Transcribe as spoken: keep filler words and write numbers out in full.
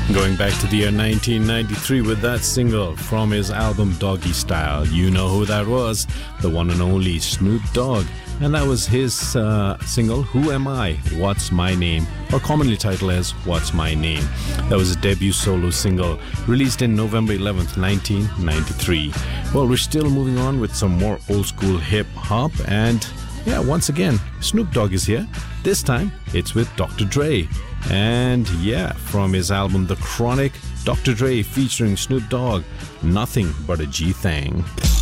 Going back to the year nineteen ninety-three with that single from his album Doggy Style. You know who that was, the one and only Snoop Dogg. And that was his uh, single, Who Am I? What's My Name? Or commonly titled as What's My Name? That was his debut solo single, released in November eleventh, nineteen ninety-three. Well, we're still moving on with some more old school hip hop, and yeah, once again, Snoop Dogg is here. This time, it's with Doctor Dre. And yeah, from his album The Chronic, Doctor Dre featuring Snoop Dogg, Nothing But a G Thing.